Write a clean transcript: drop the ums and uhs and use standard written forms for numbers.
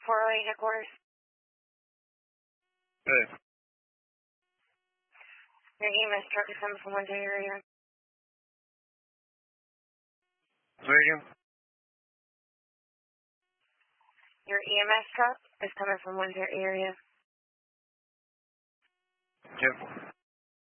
408 headquarters. Hey. Your EMS truck is coming from Winter area. Say again? Your EMS truck is coming from Winter area. Yep.